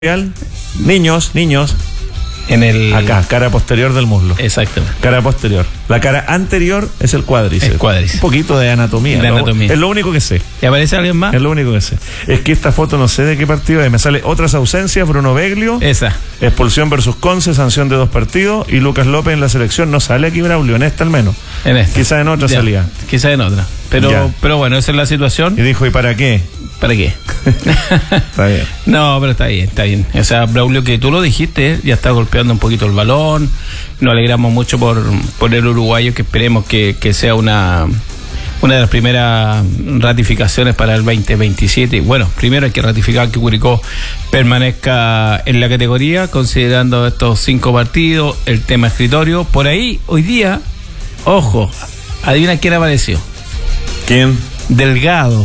Niños. En el... Acá, cara posterior del muslo. Exactamente. Cara posterior. La cara anterior es el cuádriceps. El cuádriceps. Un poquito de anatomía. Es lo único que sé. ¿Y aparece alguien más? Es lo único que sé. Es que esta foto no sé de qué partido es. Me sale otras ausencias, Bruno Beglio. Esa. Expulsión versus Conce, sanción de 2 partidos. Y Lucas López en la selección. No sale aquí Braulio, en esta al menos. En esta. Quizás en otra ya, salía. Quizás en otra. Pero bueno, esa es la situación. Y dijo, ¿y para qué? ¿Para qué? Está bien. No, pero está bien. O sea, Braulio, que tú lo dijiste, ya está golpeando un poquito el balón. Nos alegramos mucho por el uruguayo, que esperemos que sea una de las primeras ratificaciones para el 2027. Bueno, primero hay que ratificar que Curicó permanezca en la categoría, considerando estos 5 partidos, el tema escritorio. Por ahí, hoy día, ojo, adivina quién apareció. ¿Quién? Delgado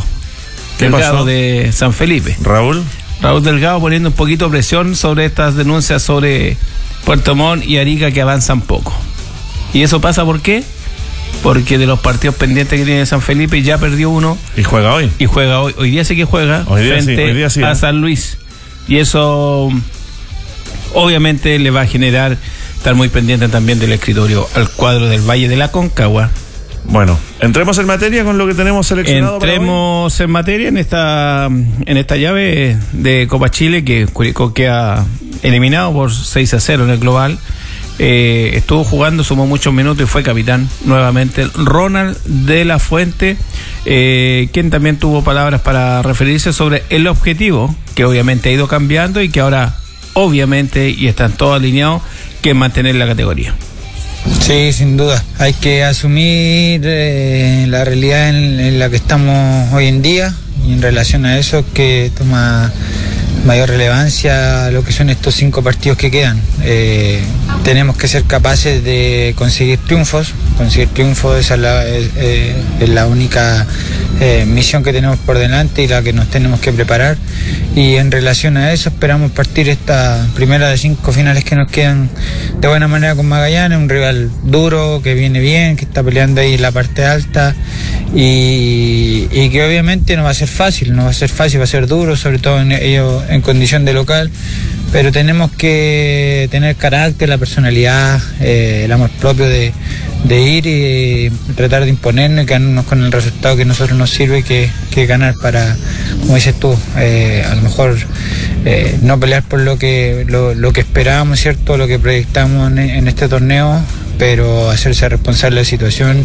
de San Felipe. Raúl Delgado poniendo un poquito de presión sobre estas denuncias sobre Puerto Montt y Arica, que avanzan poco. ¿Y eso pasa por qué? Porque de los partidos pendientes que tiene San Felipe ya perdió uno. ¿Y juega hoy? Hoy día sí que juega frente a San Luis. Y eso obviamente le va a generar estar muy pendiente también del escritorio al cuadro del Valle de la Concagua. Bueno, entremos en materia con lo que tenemos seleccionado. Entremos en materia en esta llave de Copa Chile, que Curicó queda eliminado por 6-0 en el global. Estuvo jugando, sumó muchos minutos y fue capitán nuevamente Ronald de la Fuente, quien también tuvo palabras para referirse sobre el objetivo, que obviamente ha ido cambiando y que ahora obviamente, y están todos alineados, que es mantener la categoría. Sí, sin duda. Hay que asumir la realidad en la que estamos hoy en día, y en relación a eso que toma mayor relevancia lo que son estos 5 partidos que quedan. Tenemos que ser capaces de conseguir triunfos. Esa es la única misión que tenemos por delante y la que nos tenemos que preparar. Y en relación a eso esperamos partir esta primera de 5 finales que nos quedan de buena manera con Magallanes, un rival duro, que viene bien, que está peleando ahí en la parte alta y que obviamente no va a ser fácil, va a ser duro, sobre todo ellos en condición de local, pero tenemos que tener carácter, la personalidad, el amor propio de ir y tratar de imponernos y quedarnos con el resultado que a nosotros nos sirve, que ganar para, como dices tú, a lo mejor no pelear por lo que esperábamos, ¿cierto? Lo que proyectamos en este torneo, pero hacerse responsable de la situación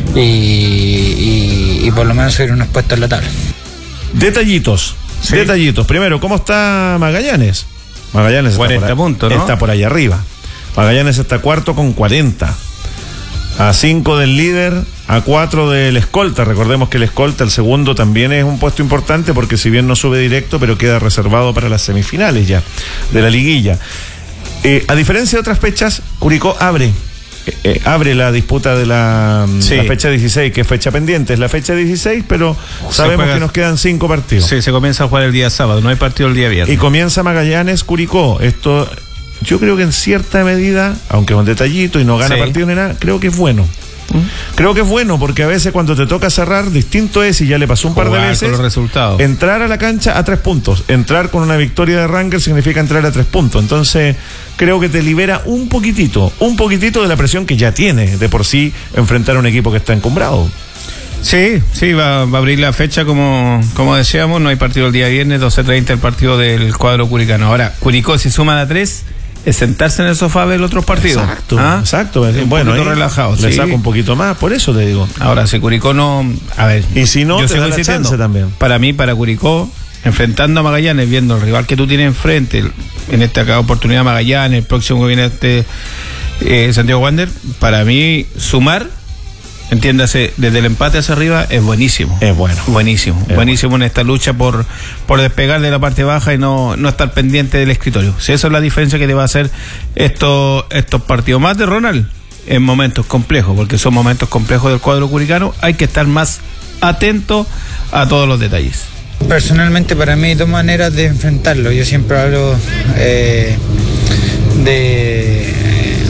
y por lo menos subir unos puestos en la tabla. Detallitos. Primero, ¿cómo está Magallanes? Magallanes está 40 puntos, ¿no? Está por ahí arriba. Magallanes está cuarto con 40. A 5 del líder, a 4 del escolta. Recordemos que el escolta, el segundo, también es un puesto importante, porque si bien no sube directo, pero queda reservado para las semifinales ya de la liguilla. A diferencia de otras fechas, Curicó abre la disputa de la fecha 16, que es fecha pendiente, es la fecha 16, pero sabemos que nos quedan 5 partidos. Sí, se comienza a jugar el día sábado, no hay partido el día viernes. Y comienza Magallanes Curicó. Esto, yo creo que en cierta medida, aunque es un detallito y no gana partido ni nada, creo que es bueno. Creo que es bueno, porque a veces cuando te toca cerrar, distinto es, y ya le pasó un par de veces, con los resultados, entrar a la cancha a 3 puntos. Entrar con una victoria de Rangers significa entrar a 3 puntos. Entonces creo que te libera un poquitito de la presión que ya tiene de por sí enfrentar a un equipo que está encumbrado. Sí, va a abrir la fecha como decíamos. No hay partido el día viernes, 12:30 el partido del cuadro curicano. Ahora, Curicó, si suman a 3, es sentarse en el sofá a ver los otros partidos. Exacto. Bueno, relajado. Le saco un poquito más, por eso te digo. Ahora, si Curicó no... A ver, y si no, yo te da la chance también. Para Curicó, enfrentando a Magallanes, viendo el rival que tú tienes enfrente, en esta oportunidad Magallanes, el próximo que viene Santiago Wander, para mí sumar, entiéndase, desde el empate hacia arriba, es buenísimo. Es bueno. Buenísimo en esta lucha por despegar de la parte baja y no estar pendiente del escritorio. Si esa es la diferencia que te va a hacer estos partidos. Más de Ronald, en momentos complejos, porque son momentos complejos del cuadro curicano, hay que estar más atento a todos los detalles. Personalmente, para mí hay 2 maneras de enfrentarlo. Yo siempre hablo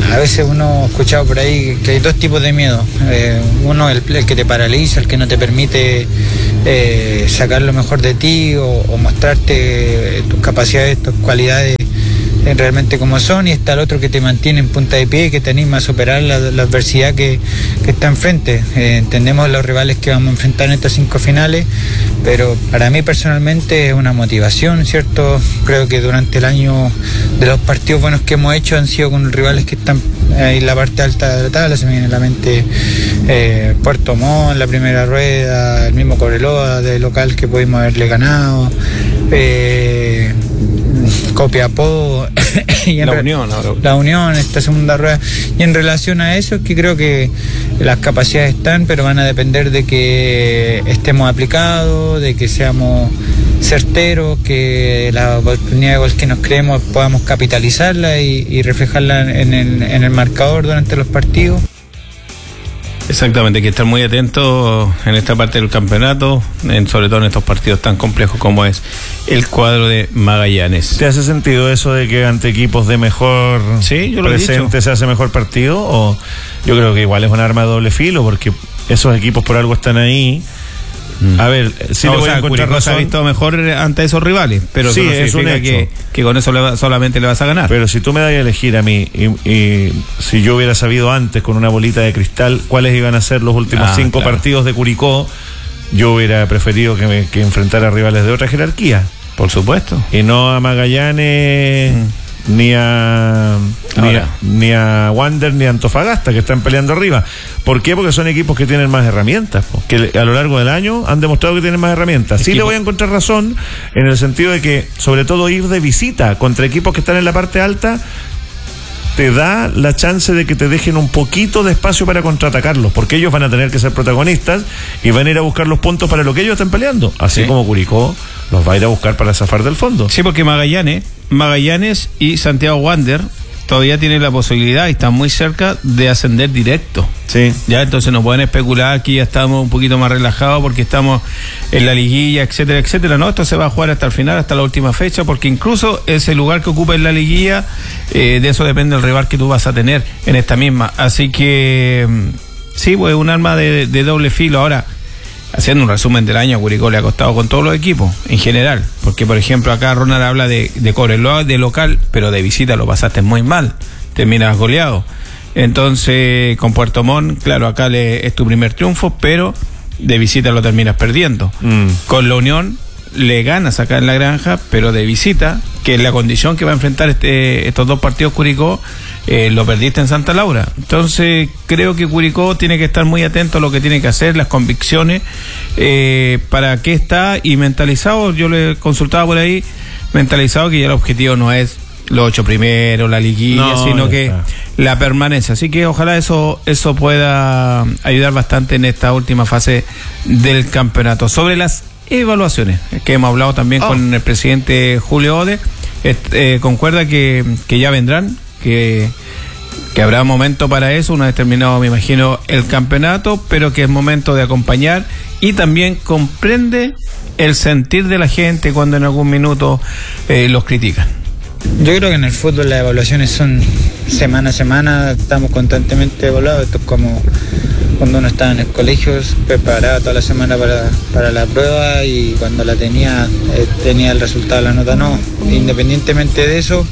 a veces uno ha escuchado por ahí que hay dos tipos de miedo. Uno, el que te paraliza, el que no te permite sacar lo mejor de ti o mostrarte tus capacidades, tus cualidades realmente como son, y está el otro que te mantiene en punta de pie, que te anima a superar la adversidad que está enfrente. Entendemos los rivales que vamos a enfrentar en estas 5 finales, pero para mí personalmente es una motivación, ¿cierto? Creo que durante el año de los partidos buenos que hemos hecho han sido con rivales que están en la parte alta de la tabla. Se me viene a la mente Puerto Montt, la primera rueda, el mismo Cobreloa de local que pudimos haberle ganado, Copiapó y la Unión, esta segunda rueda. Y en relación a eso es que creo que las capacidades están, pero van a depender de que estemos aplicados, de que seamos certeros, que la oportunidad de gol que nos creemos podamos capitalizarla y reflejarla en el marcador durante los partidos. Exactamente, hay que estar muy atentos en esta parte del campeonato, sobre todo en estos partidos tan complejos como es el cuadro de Magallanes. ¿Te hace sentido eso de que ante equipos de mejor presente se hace mejor partido? O yo creo que igual es un arma de doble filo, porque esos equipos por algo están ahí. A ver, si le voy a encontrar razón. Se ha visto mejor ante esos rivales, pero sí, no es un hecho. Que con eso solamente le vas a ganar. Pero si tú me das a elegir a mí, y si yo hubiera sabido antes con una bolita de cristal cuáles iban a ser los últimos 5 partidos de Curicó, yo hubiera preferido que enfrentara a rivales de otra jerarquía. Por supuesto. Y no a Magallanes, ni a Wander, ni a Antofagasta, que están peleando arriba. ¿Por qué? Porque son equipos que tienen más herramientas, que a lo largo del año han demostrado que tienen más herramientas. Sí le voy a encontrar razón en el sentido de que, sobre todo, ir de visita contra equipos que están en la parte alta te da la chance de que te dejen un poquito de espacio para contraatacarlos, porque ellos van a tener que ser protagonistas y van a ir a buscar los puntos para lo que ellos están peleando, así como Curicó los va a ir a buscar para zafar del fondo. Sí, porque Magallanes y Santiago Wander todavía tienen la posibilidad y están muy cerca de ascender directo. Sí. Ya, entonces no pueden especular, aquí ya estamos un poquito más relajados porque estamos en la liguilla, etcétera, etcétera. No, esto se va a jugar hasta el final, hasta la última fecha, porque incluso ese lugar que ocupa en la liguilla, de eso depende el rival que tú vas a tener en esta misma. Así que sí, pues un arma de doble filo. Ahora, haciendo un resumen del año, a Curicó le ha costado con todos los equipos, en general, porque por ejemplo acá Ronald habla de Cobreloa de local, pero de visita lo pasaste muy mal, terminas goleado. Entonces con Puerto Montt, claro, acá es tu primer triunfo, pero de visita lo terminas perdiendo. Con la Unión le ganas acá en la Granja, pero de visita, que es la condición que va a enfrentar estos 2 partidos Curicó, lo perdiste en Santa Laura. Entonces creo que Curicó tiene que estar muy atento a lo que tiene que hacer, las convicciones, para qué está, y mentalizado. Yo le consultaba por ahí, mentalizado que ya el objetivo no es los 8 primeros, la liguilla, sino que la permanencia. Así que ojalá eso pueda ayudar bastante en esta última fase del campeonato. Sobre las evaluaciones, que hemos hablado también con el presidente Julio Ode, concuerda que ya vendrán, que habrá momento para eso, una vez terminado, me imagino, el campeonato, pero que es momento de acompañar, y también comprende el sentir de la gente cuando en algún minuto los critican. Yo creo que en el fútbol las evaluaciones son semana a semana, estamos constantemente evaluados. Esto es como cuando uno estaba en el colegio, preparaba toda la semana para la prueba, y cuando la tenía el resultado de la nota. No, independientemente de eso,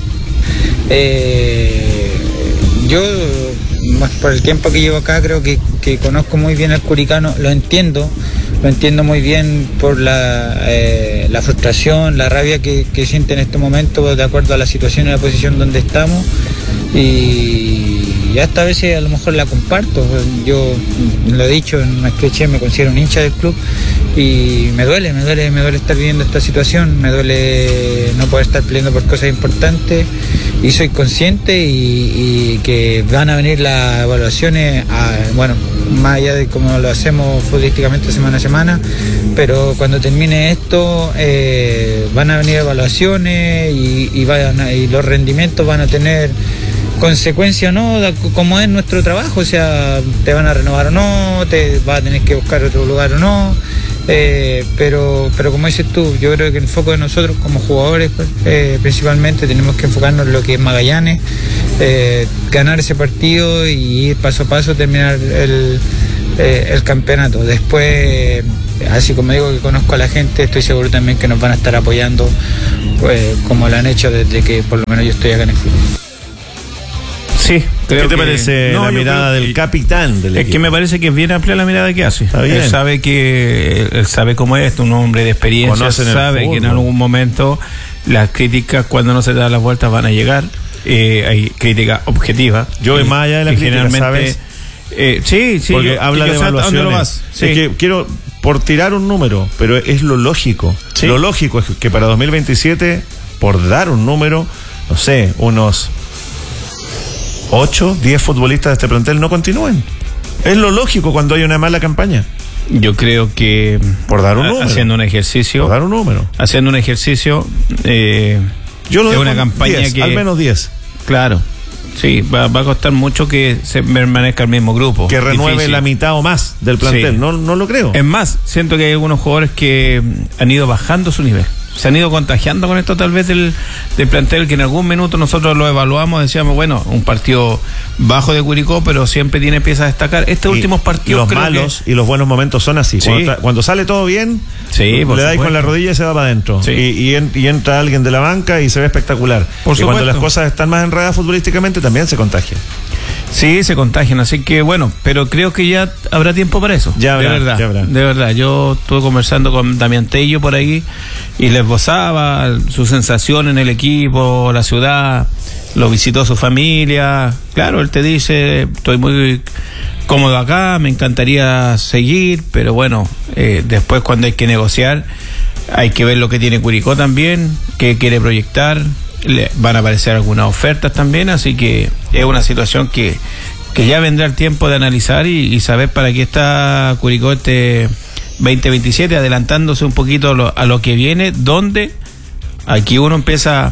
yo, más por el tiempo que llevo acá, creo que conozco muy bien al curicano, lo entiendo muy bien por la frustración, la rabia que siente en este momento de acuerdo a la situación y la posición donde estamos, y hasta a veces a lo mejor la comparto. Yo lo he dicho en una escleche, me considero un hincha del club y me duele estar viviendo esta situación, me duele no poder estar peleando por cosas importantes, y soy consciente y que van a venir las evaluaciones, más allá de cómo lo hacemos futbolísticamente semana a semana, pero cuando termine esto van a venir evaluaciones y los rendimientos van a tener consecuencia, ¿no? Como es nuestro trabajo, o sea, te van a renovar o no, te vas a tener que buscar otro lugar o no, pero como dices tú, yo creo que el foco de nosotros como jugadores principalmente tenemos que enfocarnos en lo que es Magallanes, ganar ese partido y ir paso a paso terminar el campeonato. Después, así como digo que conozco a la gente, estoy seguro también que nos van a estar apoyando como lo han hecho desde que por lo menos yo estoy acá en el fútbol. Sí, creo. ¿Qué te parece la mirada del capitán del equipo? Es que me parece que es bien amplia la mirada que hace. Él sabe cómo es, un hombre de experiencia, sabe que en algún momento las críticas cuando no se dan las vueltas van a llegar. Hay crítica objetiva. Yo voy más allá de la crítica, ¿sabes? Sí, porque habla de evaluaciones. Sí. Es que quiero, por tirar un número, pero es lo lógico. Sí. Lo lógico es que para 2027, por dar un número, no sé, unos 8, 10 futbolistas de este plantel no continúen. Es lo lógico cuando hay una mala campaña. Yo creo que por dar un número. Haciendo un ejercicio. Yo lo es una campaña 10, que al menos 10. Claro. Sí, va a costar mucho que se permanezca el mismo grupo. Que renueve difícil. La mitad o más del plantel. Sí. No lo creo. Es más, siento que hay algunos jugadores que han ido bajando su nivel. Se han ido contagiando con esto tal vez del plantel, que en algún minuto nosotros lo evaluamos, decíamos, bueno, un partido bajo de Curicó, pero siempre tiene piezas a destacar. Últimos partidos los malos y los buenos momentos son así. Sí. Cuando sale todo bien, le dais con la rodilla y se va para adentro. Sí. Y entra alguien de la banca y se ve espectacular. Y cuando las cosas están más enredadas futbolísticamente, también se contagia. Sí, se contagian, así que bueno, pero creo que ya habrá tiempo para eso. Ya habrá. De verdad, yo estuve conversando con Damián Tello por ahí y les esbozaba su sensación en el equipo, la ciudad, lo visitó su familia. Claro, él te dice, estoy muy cómodo acá, me encantaría seguir, pero bueno, después cuando hay que negociar, hay que ver lo que tiene Curicó también, qué quiere proyectar. Le van a aparecer algunas ofertas también, así que es una situación que ya vendrá el tiempo de analizar y saber para qué está Curicó este 2027, adelantándose un poquito a lo que viene, donde aquí uno empieza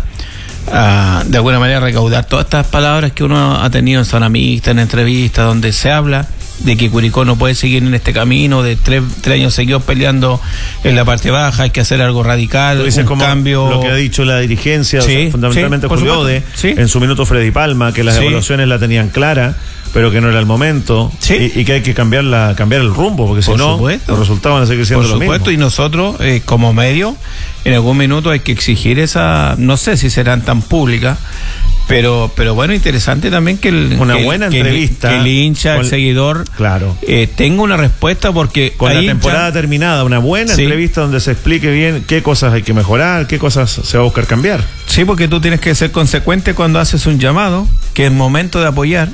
a de alguna manera recaudar todas estas palabras que uno ha tenido en zona mixta, en entrevistas, donde se habla de que Curicó no puede seguir en este camino de tres años seguidos peleando en la parte baja, hay que hacer algo radical, un cambio. Lo que ha dicho la dirigencia, sí, o sea, fundamentalmente sí, Julio Ode, sí. En su minuto Freddy Palma, que las evaluaciones la tenían clara, pero que no era el momento, sí. y que hay que cambiar el rumbo, porque si no, los resultados van a seguir siendo lo mismo. Y nosotros, como medio, en algún minuto hay que exigir esa, no sé si serán tan públicas, pero bueno, interesante también que entrevista, el hincha, el seguidor, claro, tenga una respuesta, porque con la temporada terminada, una buena entrevista donde se explique bien qué cosas hay que mejorar, qué cosas se va a buscar cambiar. Sí, porque tú tienes que ser consecuente cuando haces un llamado, que es momento de apoyar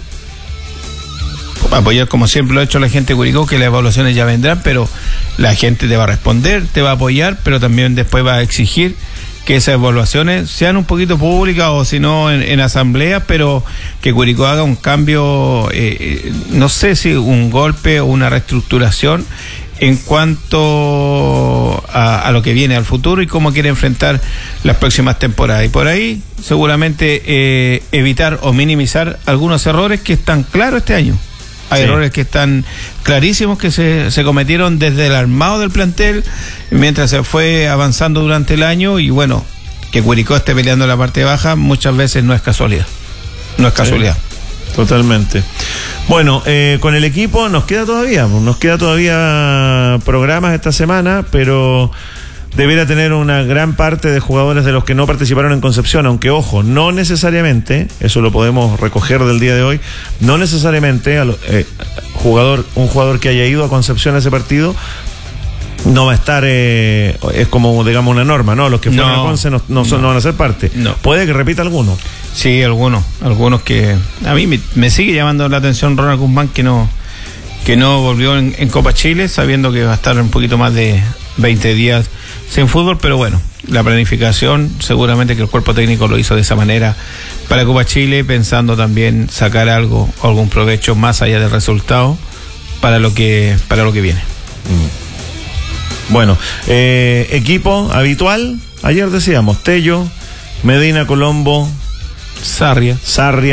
como siempre lo ha hecho la gente de Curicó, que las evaluaciones ya vendrán, pero la gente te va a responder, te va a apoyar, pero también después va a exigir que esas evaluaciones sean un poquito públicas o si no en asamblea, pero que Curicó haga un cambio, no sé si un golpe o una reestructuración en cuanto a lo que viene al futuro y cómo quiere enfrentar las próximas temporadas. Y por ahí seguramente evitar o minimizar algunos errores que están claros este año. Hay errores que están clarísimos que se cometieron desde el armado del plantel mientras se fue avanzando durante el año, y bueno, que Curicó esté peleando la parte baja muchas veces no es casualidad. Totalmente. Bueno, con el equipo nos queda todavía programas esta semana, pero debiera tener una gran parte de jugadores de los que no participaron en Concepción, aunque ojo, no necesariamente, eso lo podemos recoger del día de hoy, no necesariamente un jugador que haya ido a Concepción a ese partido no va a estar, es como digamos una norma, ¿no? Los que fueron a Conce no van a ser parte. No. Puede que repita alguno. Sí, algunos que a mí me sigue llamando la atención Ronald Guzmán, que no volvió en Copa Chile, sabiendo que va a estar un poquito más de 20 días sin fútbol, pero bueno, la planificación seguramente que el cuerpo técnico lo hizo de esa manera para Copa Chile, pensando también sacar algún provecho más allá del resultado para lo que viene. Bueno, equipo habitual, ayer decíamos Tello, Medina, Colombo, Sarria,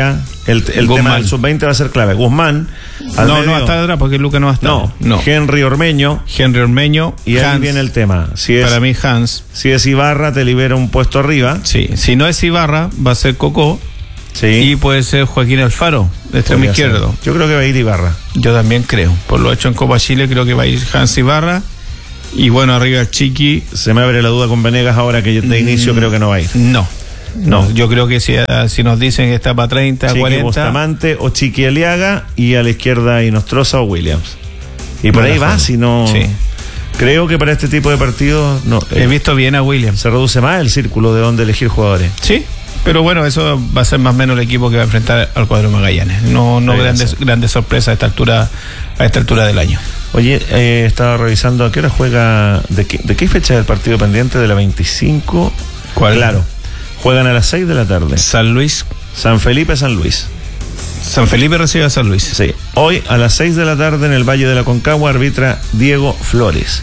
El tema del sub-20 va a ser clave. Guzmán. No va a estar atrás porque Luca no va a estar. No. Henry Ormeño. Y Hans, ahí viene el tema. Para mí, Hans. Si es Ibarra, te libera un puesto arriba. Sí. Si no es Ibarra, va a ser Cocó. Sí. Y puede ser Joaquín Alfaro, de extremo izquierdo. Yo creo que va a ir Ibarra. Yo también creo. Por lo hecho en Copa Chile, creo que va a ir Hans Ibarra. Y bueno, arriba el Chiqui. Se me abre la duda con Venegas ahora que de inicio creo que no va a ir. No, yo creo que si nos dicen que está para 30, Chiqui 40. Bustamante o Chiqui Aliaga, y a la izquierda Inostroza o Williams. Y por ahí va, si no. Sí. Creo que para este tipo de partidos no. He visto bien a Williams. Se reduce más el círculo de donde elegir jugadores. Sí. Pero bueno, eso va a ser más o menos el equipo que va a enfrentar al cuadro Magallanes. No grandes sorpresas a esta altura del año. Oye, estaba revisando a qué hora juega, de qué fecha es el partido pendiente, de la 25. ¿Cuál? Claro, juegan a las 6 de la tarde. San Luis. San Felipe, San Luis. San Felipe recibe a San Luis. Sí, hoy a las 6 de la tarde en el Valle de la Concagua arbitra Diego Flores.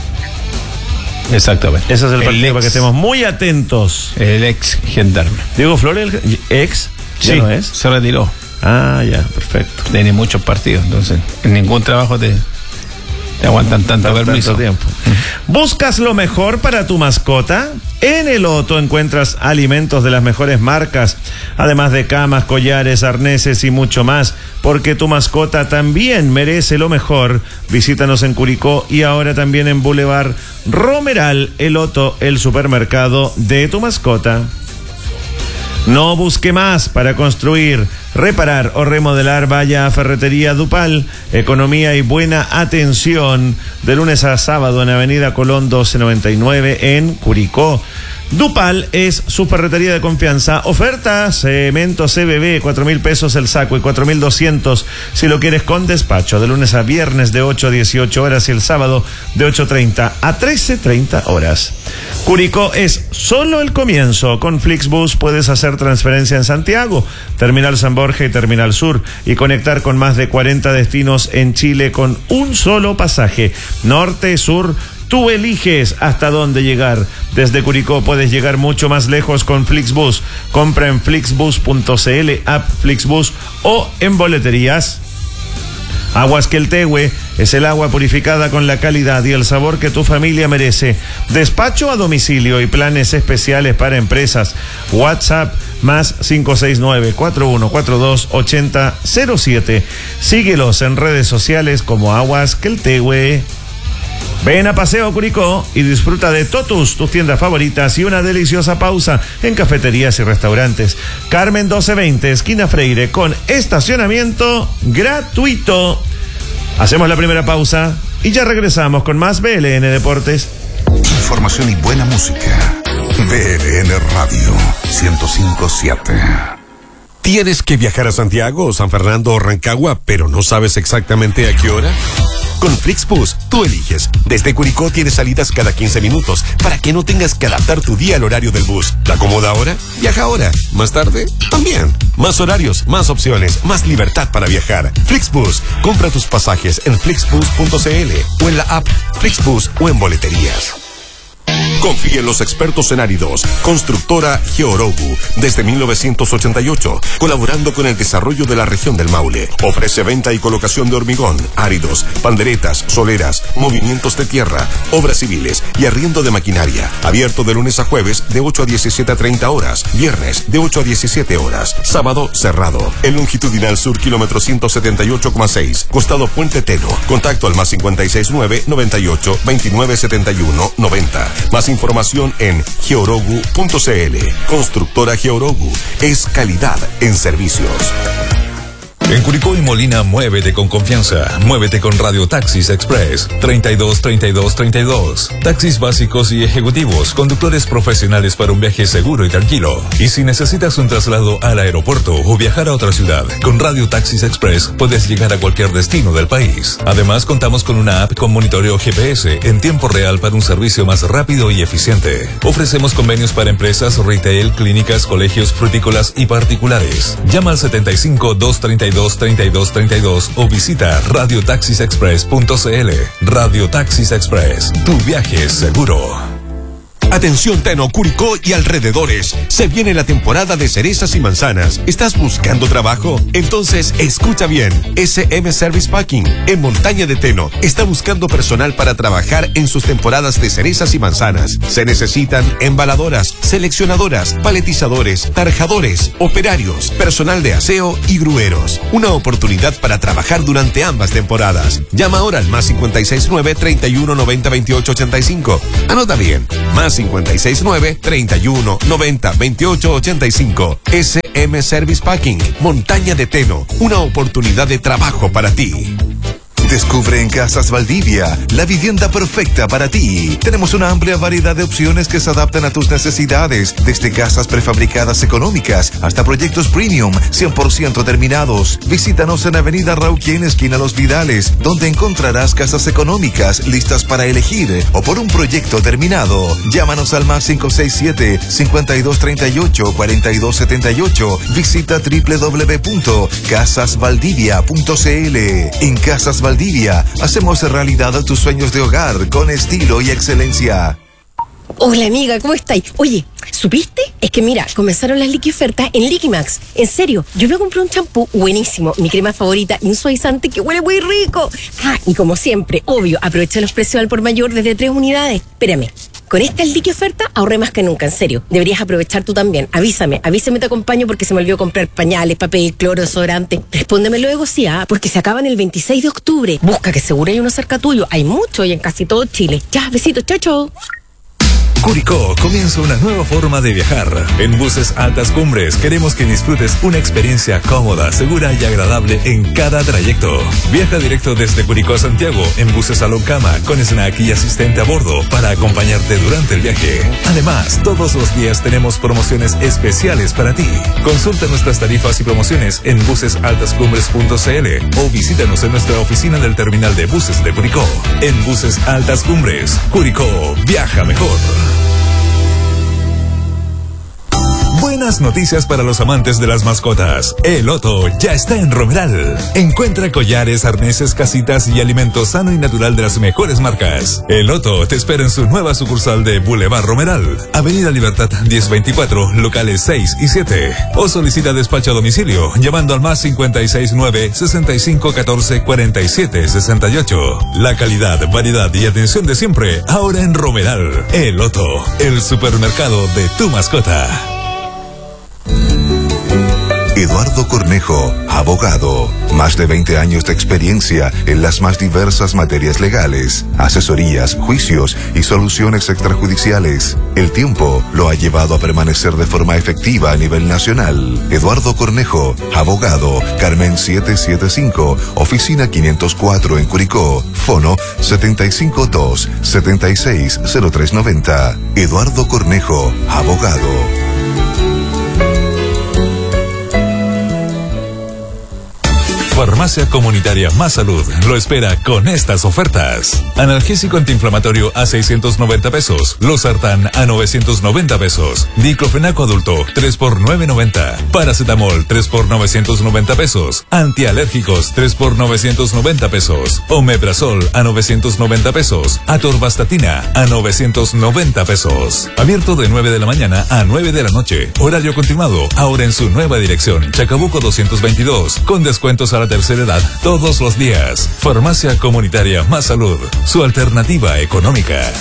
Exactamente. Ese es el partido para que estemos muy atentos. El ex gendarme. Diego Flores, el ex, ¿ya no es? Se retiró. Ah, ya, perfecto. Tiene muchos partidos, entonces en ningún trabajo te aguantan tanto permiso. Tiempo. ¿Buscas lo mejor para tu mascota? En El Otto encuentras alimentos de las mejores marcas, además de camas, collares, arneses y mucho más, porque tu mascota también merece lo mejor. Visítanos en Curicó y ahora también en Boulevard Romeral. El Otto, el supermercado de tu mascota. No busque más para construir, reparar o remodelar. Vaya a Ferretería Dupal. Economía y buena atención de lunes a sábado en Avenida Colón 1299 en Curicó. Dupal es su ferretería de confianza. Oferta: cemento CBB, 4.000 pesos el saco y 4.200 si lo quieres con despacho. De lunes a viernes de 8 a 18 horas y el sábado de 8:30 a 13:30 horas. Curicó es solo el comienzo. Con Flixbus puedes hacer transferencia en Santiago, Terminal San Borja y Terminal Sur, y conectar con más de 40 destinos en Chile con un solo pasaje. Norte, sur, tú eliges hasta dónde llegar. Desde Curicó puedes llegar mucho más lejos con Flixbus. Compra en flixbus.cl, app Flixbus o en boleterías. Aguas Queltehue es el agua purificada con la calidad y el sabor que tu familia merece. Despacho a domicilio y planes especiales para empresas. WhatsApp más 569-4142-8007. Síguelos en redes sociales como Aguas Queltehue. Ven a Paseo Curicó y disfruta de Totus, tus tiendas favoritas, y una deliciosa pausa en cafeterías y restaurantes. Carmen 1220, esquina Freire, con estacionamiento gratuito. Hacemos la primera pausa y ya regresamos con más BLN Deportes. Información y buena música. BLN Radio 105.7. ¿Tienes que viajar a Santiago o San Fernando o Rancagua, pero no sabes exactamente a qué hora? Con Flixbus, tú eliges. Desde Curicó tienes salidas cada 15 minutos para que no tengas que adaptar tu día al horario del bus. ¿Te acomoda ahora? Viaja ahora. ¿Más tarde? También. Más horarios, más opciones, más libertad para viajar. Flixbus. Compra tus pasajes en flixbus.cl o en la app Flixbus o en boleterías. Confía en los expertos en áridos. Constructora Georogu, desde 1988, colaborando con el desarrollo de la región del Maule. Ofrece venta y colocación de hormigón, áridos, panderetas, soleras, movimientos de tierra, obras civiles y arriendo de maquinaria. Abierto de lunes a jueves de 8 a 17 a 30 horas, viernes de 8 a 17 horas, sábado cerrado. El longitudinal sur, kilómetro 178,6, costado Puente Teno. Contacto al más 569-98-2971-90. Más información en georogu.cl. Constructora Georogu es calidad en servicios. En Curicó y Molina, muévete con confianza. Muévete con Radio Taxis Express 323232. Taxis básicos y ejecutivos, conductores profesionales para un viaje seguro y tranquilo. Y si necesitas un traslado al aeropuerto o viajar a otra ciudad, con Radio Taxis Express puedes llegar a cualquier destino del país. Además, contamos con una app con monitoreo GPS en tiempo real para un servicio más rápido y eficiente. Ofrecemos convenios para empresas, retail, clínicas, colegios, frutícolas y particulares. Llama al 75-232-3232 o visita radiotaxisexpress.cl. Radio Taxis Express, tu viaje es seguro. Atención Teno, Curicó y alrededores. Se viene la temporada de cerezas y manzanas. ¿Estás buscando trabajo? Entonces escucha bien. SM Service Packing en Montaña de Teno está buscando personal para trabajar en sus temporadas de cerezas y manzanas. Se necesitan embaladoras, seleccionadoras, paletizadores, tarjadores, operarios, personal de aseo y grueros. Una oportunidad para trabajar durante ambas temporadas. Llama ahora al más 569 31 90 28 85. Anota bien. Más 569 31 90 28 85. SM Service Packing, Montaña de Teno. Una oportunidad de trabajo para ti. Descubre en Casas Valdivia la vivienda perfecta para ti. Tenemos una amplia variedad de opciones que se adaptan a tus necesidades, desde casas prefabricadas económicas hasta proyectos premium 100% terminados. Visítanos en Avenida Rauquien, esquina Los Vidales, donde encontrarás casas económicas listas para elegir o por un proyecto terminado. Llámanos al más 567-5238-4278. Visita www.casasvaldivia.cl. En Casas Valdivia hacemos realidad tus sueños de hogar con estilo y excelencia. Hola amiga, ¿cómo estáis? Oye, ¿supiste? Es que mira, comenzaron las liquiofertas en Liquimax. En serio, yo me compré un champú buenísimo, mi crema favorita y un suavizante que huele muy rico. Ah, y como siempre, obvio, aproveché los precios al por mayor desde 3 unidades. Espérame, con esta liquioferta ahorré más que nunca, en serio. Deberías aprovechar tú también. Avísame te acompaño porque se me olvidó comprar pañales, papel, cloro, desodorante. Respóndeme luego sí, porque se acaban el 26 de octubre. Busca que seguro hay uno cerca tuyo. Hay mucho y en casi todo Chile. Ya, besitos, chau, chau. Curicó comienza una nueva forma de viajar. En Buses Altas Cumbres queremos que disfrutes una experiencia cómoda, segura y agradable en cada trayecto. Viaja directo desde Curicó a Santiago en buses Salón Cama con snack y asistente a bordo para acompañarte durante el viaje. Además, todos los días tenemos promociones especiales para ti. Consulta nuestras tarifas y promociones en busesaltascumbres.cl o visítanos en nuestra oficina del terminal de buses de Curicó. En Buses Altas Cumbres, Curicó, viaja mejor. Buenas noticias para los amantes de las mascotas. El Otto ya está en Romeral. Encuentra collares, arneses, casitas y alimento sano y natural de las mejores marcas. El Otto te espera en su nueva sucursal de Boulevard Romeral, Avenida Libertad 1024, locales 6 y 7. O solicita despacho a domicilio llamando al más 569 65 14 47 68. La calidad, variedad y atención de siempre ahora en Romeral. El Otto, el supermercado de tu mascota. Eduardo Cornejo, abogado. Más de 20 años de experiencia en las más diversas materias legales, asesorías, juicios y soluciones extrajudiciales. El tiempo lo ha llevado a permanecer de forma efectiva a nivel nacional. Eduardo Cornejo, abogado, Carmen 775, oficina 504 en Curicó. Fono 752-760390. Eduardo Cornejo, abogado. Farmacia Comunitaria Más Salud lo espera con estas ofertas. Analgésico antiinflamatorio a 690 pesos. Losartán a 990 pesos. Diclofenaco adulto 3 por 990. Paracetamol 3 por 990 pesos. Antialérgicos 3 por 990 pesos. Omeprazol a 990 pesos. Atorvastatina a 990 pesos. Abierto de 9 de la mañana a 9 de la noche. Horario continuado. Ahora en su nueva dirección. Chacabuco 222. Con descuentos a la tercera edad todos los días. Farmacia Comunitaria Más Salud, su alternativa económica.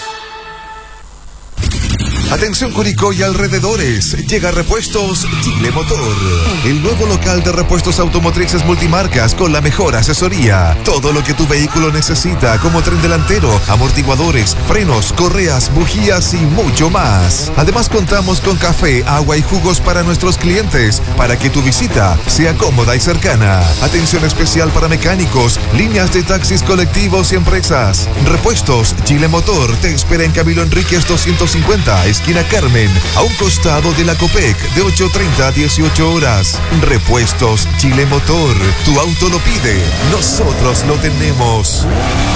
Atención Curicó y alrededores, llega Repuestos Chile Motor, el nuevo local de repuestos automotrices multimarcas con la mejor asesoría. Todo lo que tu vehículo necesita, como tren delantero, amortiguadores, frenos, correas, bujías y mucho más. Además contamos con café, agua y jugos para nuestros clientes, para que tu visita sea cómoda y cercana. Atención especial para mecánicos, líneas de taxis colectivos y empresas. Repuestos Chile Motor te espera en Camilo Enríquez 250, esquina Carmen, a un costado de la Copec, de 8:30 a 18 horas. Repuestos Chile Motor, tu auto lo pide, nosotros lo tenemos.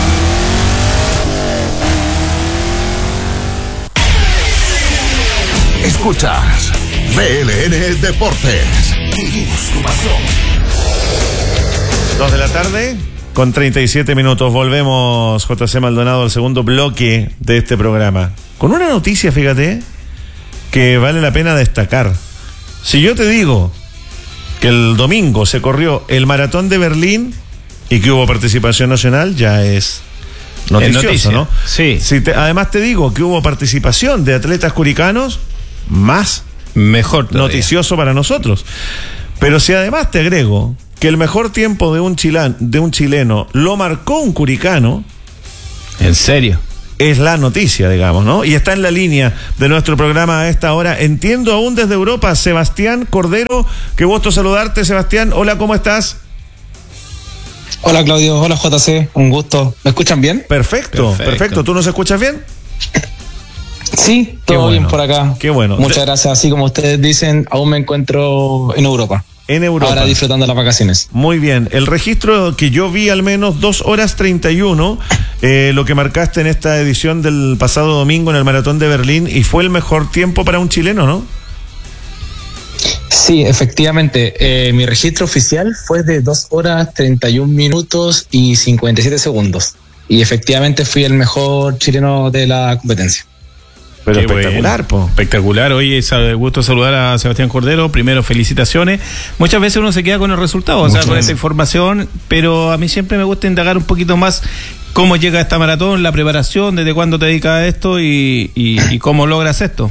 Escuchas BLN Deportes. Vivimos tu pasión. 2 de la tarde con 37 minutos. Volvemos, JC Maldonado, al segundo bloque de este programa. con una noticia, fíjate, que vale la pena destacar. Si yo te digo que el domingo se corrió el Maratón de Berlín y que hubo participación nacional, ya es noticioso, ¿no? Sí. Además te digo que hubo participación de atletas curicanos, más mejor todavía. Noticioso para nosotros. Pero si además te agrego que el mejor tiempo de un chileno lo marcó un curicano, ¿en serio? Es la noticia, digamos, ¿no? Y está en la línea de nuestro programa a esta hora. Entiendo aún desde Europa, Sebastián Cordero. Qué gusto saludarte, Sebastián. Hola, ¿cómo estás? Hola, Claudio. Hola, JC. Un gusto. ¿Me escuchan bien? Perfecto. ¿Tú nos escuchas bien? Sí, todo bien por acá. Qué bueno. Muchas gracias. Así como ustedes dicen, aún me encuentro en Europa. En Europa. Ahora disfrutando las vacaciones. Muy bien. El registro que yo vi, al menos 2 horas 31, lo que marcaste en esta edición del pasado domingo en el Maratón de Berlín, y fue el mejor tiempo para un chileno, ¿no? Sí, efectivamente. Mi registro oficial fue de 2 horas 31 minutos y 57 segundos. Y efectivamente fui el mejor chileno de la competencia. Pero espectacular, espectacular. Oye, gusto saludar a Sebastián Cordero. Primero, felicitaciones. Muchas veces uno se queda con el resultado, o sea, con esta información, pero a mí siempre me gusta indagar un poquito más cómo llega esta maratón, la preparación, desde cuándo te dedicas a esto y cómo logras esto.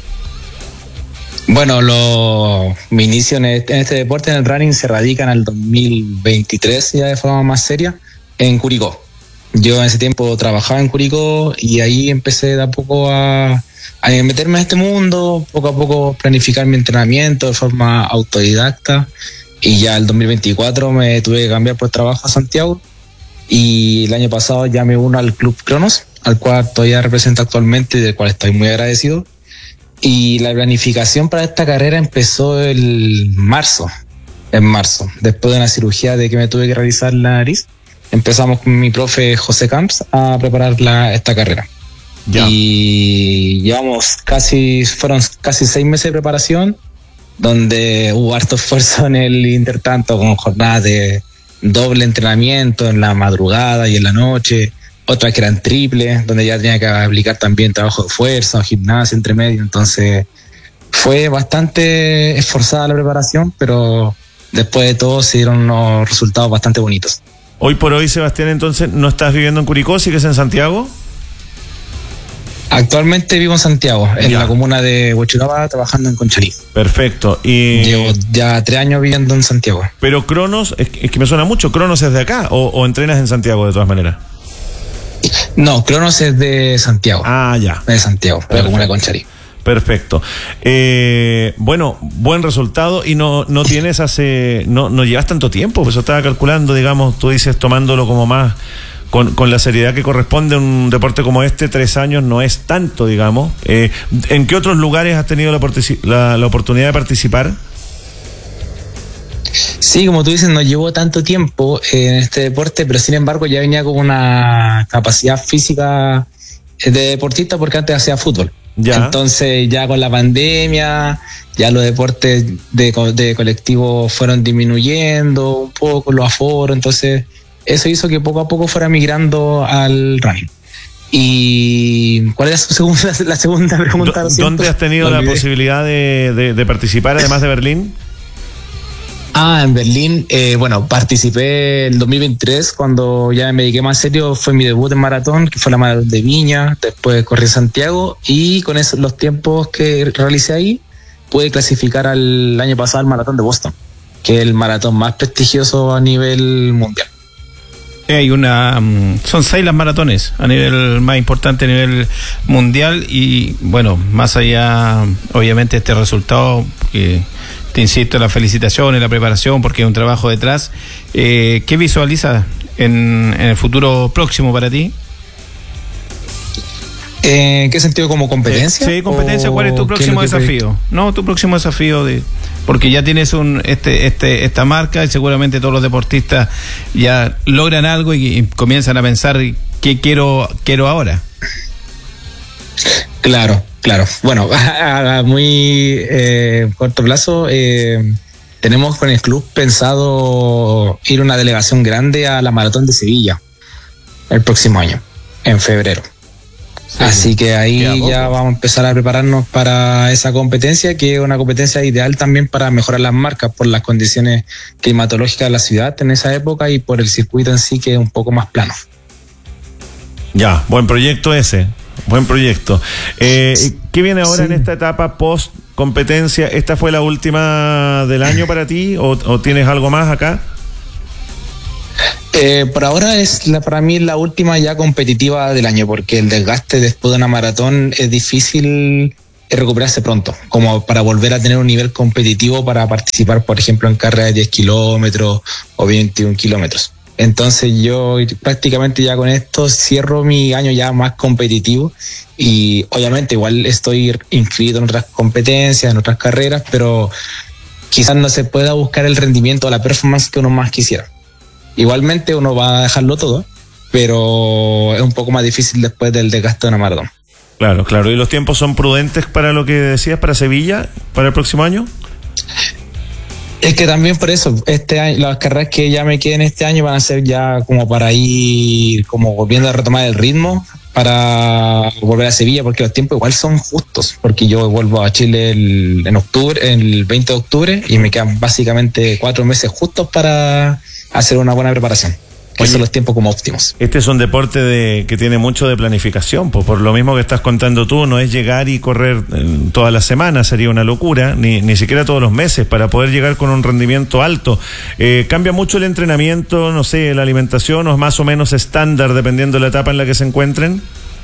Bueno, mi inicio en este deporte, en el running, se radica en el 2023, ya de forma más seria, en Curicó. Yo en ese tiempo trabajaba en Curicó y ahí empecé de a poco a meterme en este mundo, poco a poco planificar mi entrenamiento de forma autodidacta, y ya el 2024 me tuve que cambiar por trabajo a Santiago, y el año pasado ya me uno al Club Cronos, al cual todavía represento actualmente y del cual estoy muy agradecido. Y la planificación para esta carrera empezó en marzo, después de una cirugía de que me tuve que realizar la nariz. Empezamos con mi profe José Camps a preparar esta carrera. Ya. Y fueron casi 6 meses de preparación, donde hubo harto esfuerzo en el intertanto, con jornadas de doble entrenamiento en la madrugada y en la noche, otras que eran triples, donde ya tenía que aplicar también trabajo de fuerza, gimnasia entre medio. Entonces fue bastante esforzada la preparación, pero después de todo se dieron unos resultados bastante bonitos. Hoy por hoy, Sebastián, entonces, ¿no estás viviendo en Curicó, sigues en Santiago? Actualmente vivo en Santiago, en la comuna de Huechuraba, trabajando en Conchalí. Perfecto. Y llevo ya 3 años viviendo en Santiago. Pero Cronos, es que me suena mucho, ¿Cronos es de acá o entrenas en Santiago de todas maneras? No, Cronos es de Santiago. Ah, ya. De Santiago, de la comuna de Conchalí. Perfecto. Bueno, buen resultado. Y no tienes no llevas tanto tiempo, pues yo estaba calculando, digamos, tú dices tomándolo como más con la seriedad que corresponde a un deporte como este. 3 años no es tanto, digamos. ¿En qué otros lugares has tenido la oportunidad de participar? Sí, como tú dices, no llevo tanto tiempo en este deporte, pero sin embargo ya venía con una capacidad física de deportista, porque antes hacía fútbol. Ya. Entonces ya con la pandemia, ya los deportes de colectivo fueron disminuyendo un poco, los aforos, entonces eso hizo que poco a poco fuera migrando al running. ¿Y cuál es la segunda pregunta? ¿Dónde has tenido la posibilidad de participar, además de Berlín? En Berlín, participé el 2023, cuando ya me dediqué más serio. Fue mi debut en maratón, que fue la maratón de Viña. Después corrí Santiago, y con los tiempos que realicé ahí pude clasificar el año pasado al maratón de Boston, que es el maratón más prestigioso a nivel mundial. Son 6 las maratones a nivel más importante, a nivel mundial, y bueno, más allá obviamente este resultado, que te insisto, la felicitación y la preparación, porque hay un trabajo detrás. ¿Qué visualizas en el futuro próximo para ti? ¿En qué sentido? ¿Como competencia? Sí, competencia. ¿Cuál es tu próximo desafío? No, tu próximo desafío, porque ya tienes esta marca, y seguramente todos los deportistas ya logran algo y comienzan a pensar qué quiero ahora. Claro. Bueno, a muy corto plazo, tenemos con el club pensado ir una delegación grande a la Maratón de Sevilla el próximo año, en febrero. Sí, así que ahí ya vamos a empezar a prepararnos para esa competencia, que es una competencia ideal también para mejorar las marcas por las condiciones climatológicas de la ciudad en esa época y por el circuito en sí, que es un poco más plano. Ya, buen proyecto ese, buen proyecto. ¿Qué viene ahora en esta etapa post competencia? ¿Esta fue la última del año para ti o tienes algo más acá? Por ahora para mí la última ya competitiva del año, porque el desgaste después de una maratón es difícil recuperarse pronto, como para volver a tener un nivel competitivo para participar, por ejemplo, en carreras de 10 kilómetros o 21 kilómetros. Entonces yo prácticamente ya con esto cierro mi año ya más competitivo y obviamente igual estoy inscrito en otras competencias, en otras carreras, pero quizás no se pueda buscar el rendimiento o la performance que uno más quisiera. Igualmente uno va a dejarlo todo, pero es un poco más difícil después del desgaste de una maratón. Claro, claro. ¿Y los tiempos son prudentes para lo que decías, para Sevilla, para el próximo año? Es que también por eso, este año, las carreras que ya me queden este año van a ser ya como para ir como volviendo a retomar el ritmo para volver a Sevilla, porque los tiempos igual son justos, porque yo vuelvo a Chile en octubre, el 20 de octubre, y me quedan básicamente 4 meses justos para hacer una buena preparación. Por eso los tiempos como óptimos. Este es un deporte que tiene mucho de planificación, pues por lo mismo que estás contando tú, no es llegar y correr todas las semanas, sería una locura, ni siquiera todos los meses, para poder llegar con un rendimiento alto. ¿Cambia mucho el entrenamiento, no sé, la alimentación, o es más o menos estándar dependiendo de la etapa en la que se encuentren?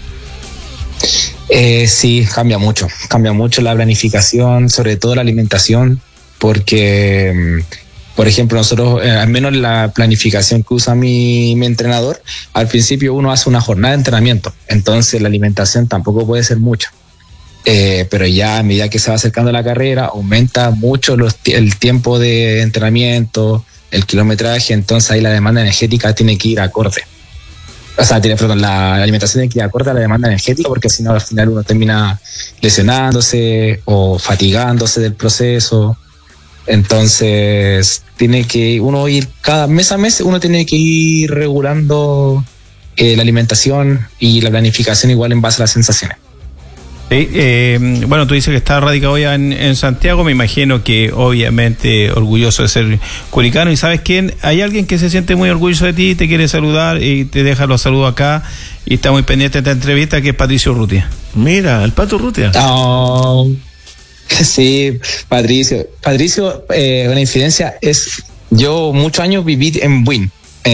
Sí, cambia mucho la planificación, sobre todo la alimentación, porque... Por ejemplo, nosotros, al menos la planificación que usa mi entrenador, al principio uno hace una jornada de entrenamiento, entonces la alimentación tampoco puede ser mucha. Pero ya a medida que se va acercando la carrera, aumenta mucho el tiempo de entrenamiento, el kilometraje, entonces ahí la demanda energética tiene que ir acorde. O sea, la alimentación tiene que ir acorde a la demanda energética, porque si no al final uno termina lesionándose o fatigándose del proceso. Entonces tiene que uno ir cada mes a mes, uno tiene que ir regulando la alimentación y la planificación igual en base a las sensaciones. Bueno, tú dices que estás radicado hoy en Santiago, me imagino que obviamente orgulloso de ser curicano. ¿Y sabes quién? Hay alguien que se siente muy orgulloso de ti, te quiere saludar y te deja los saludos acá y está muy pendiente de esta entrevista, que es Patricio Urrutia. Mira, el Pato Urrutia. Oh. Sí, Patricio, una infidencia es, yo muchos años viví en Buin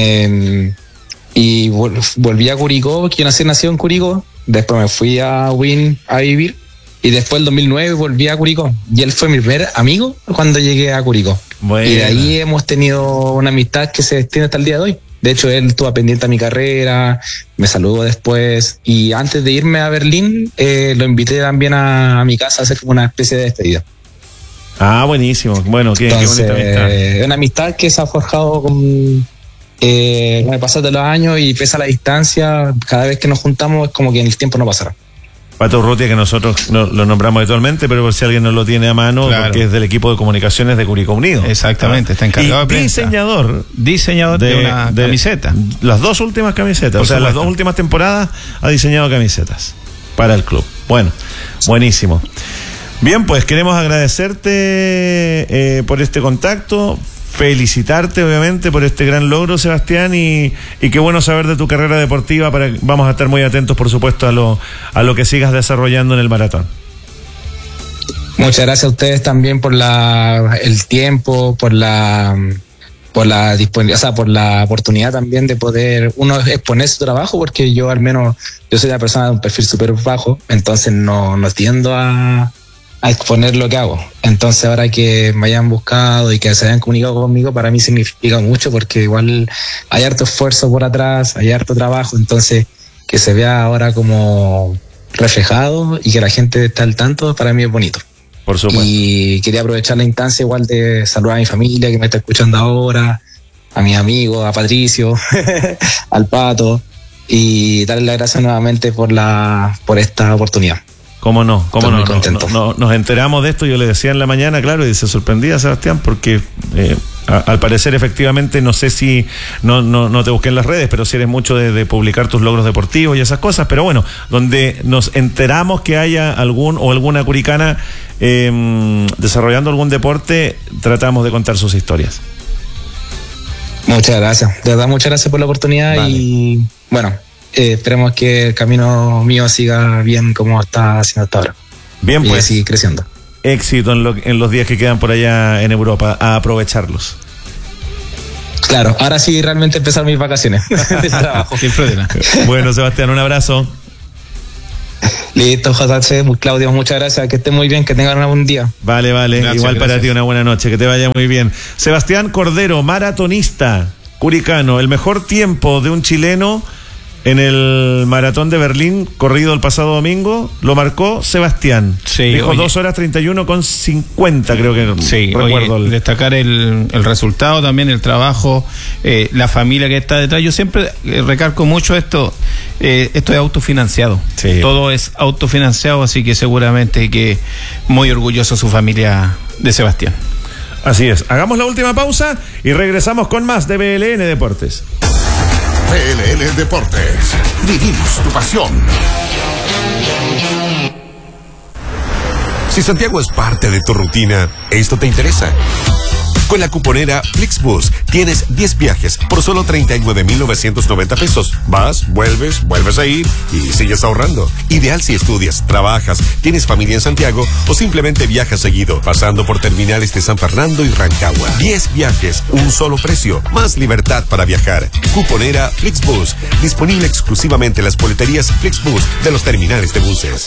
y volví a Curicó, que yo nací en Curicó, después me fui a Buin a vivir y después en 2009 volví a Curicó y él fue mi primer amigo cuando llegué a Curicó. Bueno. Y de ahí hemos tenido una amistad que se extiende hasta el día de hoy. De hecho, él estuvo pendiente a mi carrera, me saludó después y antes de irme a Berlín lo invité también a mi casa a hacer como una especie de despedida. Ah, buenísimo. Bueno, qué bonita amistad. Es una amistad que se ha forjado con el pasar de los años y pese a la distancia, cada vez que nos juntamos es como que el tiempo no pasará. Pato Urrutia, que nosotros lo nombramos habitualmente, pero por si alguien no lo tiene a mano, claro, porque es del equipo de comunicaciones de Curicó Unido. Exactamente, está encargado de prensa. Diseñador de una camiseta. Las 2 últimas camisetas, por supuesto. Las 2 últimas temporadas ha diseñado camisetas para el club. Bueno, buenísimo. Bien, pues queremos agradecerte por este contacto. Felicitarte obviamente por este gran logro, Sebastián, y qué bueno saber de tu carrera deportiva. Vamos a estar muy atentos, por supuesto, a lo que sigas desarrollando en el maratón. Muchas gracias a ustedes también por el tiempo, por la disponibilidad, o sea, por la oportunidad también de poder uno exponer su trabajo, porque yo soy una persona de un perfil súper bajo, entonces no tiendo a exponer lo que hago. Entonces ahora que me hayan buscado y que se hayan comunicado conmigo, para mí significa mucho, porque igual hay harto esfuerzo por atrás, hay harto trabajo, entonces que se vea ahora como reflejado y que la gente esté al tanto, para mí es bonito. Por supuesto. Y quería aprovechar la instancia igual de saludar a mi familia que me está escuchando ahora, a mis amigos, a Patricio, al Pato, y darle las gracias nuevamente por esta oportunidad. ¿Cómo no? Nos enteramos de esto, yo le decía en la mañana, claro, y se sorprendía Sebastián porque Al parecer, efectivamente, no sé si no te busqué en las redes, pero si eres mucho de publicar tus logros deportivos y esas cosas, pero bueno, donde nos enteramos que haya algún o alguna curicana desarrollando algún deporte, tratamos de contar sus historias. Muchas gracias, de verdad, muchas gracias por la oportunidad. Vale. Y bueno, esperemos que el camino mío siga bien como está haciendo hasta ahora. Bien, pues. Y seguir creciendo. Éxito en los días que quedan por allá en Europa, a aprovecharlos. Claro, ahora sí realmente empezar mis vacaciones de trabajo. Bueno, Sebastián, un abrazo. Listo, José, Claudio, muchas gracias, que estén muy bien, que tengan un buen día. Vale, gracias, igual para ti, una buena noche, que te vaya muy bien. Sebastián Cordero, maratonista curicano, el mejor tiempo de un chileno en el maratón de Berlín, corrido el pasado domingo, lo marcó Sebastián. Sí, dijo 2 horas 31:50, creo que sí, recuerdo. Destacar el resultado, también el trabajo, la familia que está detrás. Yo siempre recalco mucho esto es autofinanciado. Sí. Todo es autofinanciado, así que seguramente que muy orgulloso su familia de Sebastián. Así es. Hagamos la última pausa y regresamos con más de BLN Deportes. BLN Deportes. Vivimos tu pasión. Si Santiago es parte de tu rutina, esto te interesa. Con la cuponera Flixbus tienes 10 viajes por solo 39,990 pesos. Vas, vuelves a ir y sigues ahorrando. Ideal si estudias, trabajas, tienes familia en Santiago o simplemente viajas seguido, pasando por terminales de San Fernando y Rancagua. 10 viajes, un solo precio, más libertad para viajar. Cuponera Flixbus, disponible exclusivamente en las boleterías Flixbus de los terminales de buses.